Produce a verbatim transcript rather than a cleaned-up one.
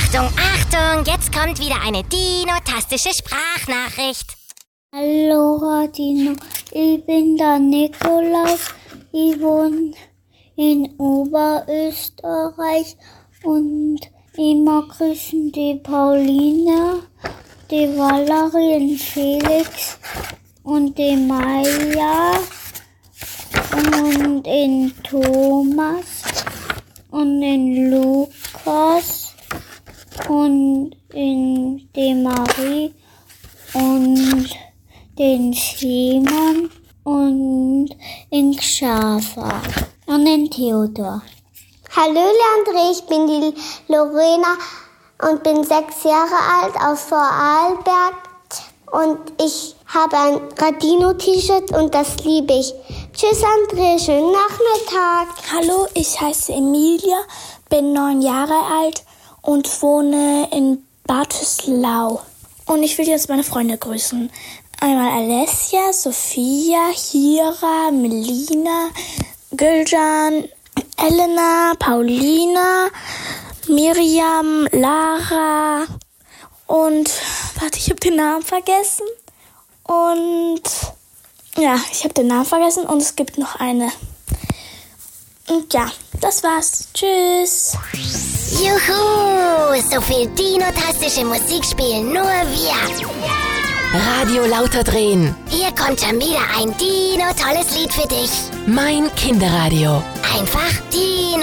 Achtung, Achtung, jetzt kommt wieder eine dinotastische Sprachnachricht. Hallo Radino, ich bin der Nikolaus, ich wohne in Oberösterreich und ich mag grüßen die Pauline, die Valerie, den Felix und die Maja und den Thomas und den Lukas und den, die Marie und den Simon und den Xaver und den Theodor. Hallo Leandre, ich bin die Lorena und bin sechs Jahre alt aus Vorarlberg und ich habe ein Radino-T-Shirt und das liebe ich. Tschüss André, schönen Nachmittag. Hallo, ich heiße Emilia, bin neun Jahre alt und wohne in Barteslau. Und ich will jetzt meine Freunde grüßen. Einmal Alessia, Sophia, Hira, Melina, Gülcan, Elena, Paulina, Miriam, Lara und, warte, ich habe den Namen vergessen. Und, ja, ich habe den Namen vergessen und es gibt noch eine. Und ja, das war's. Tschüss. Juhu, so viel dinotastische Musik spielen nur wir. Radio lauter drehen. Hier kommt schon wieder ein Dino-tolles Lied für dich. Mein Kinderradio. Einfach Dino.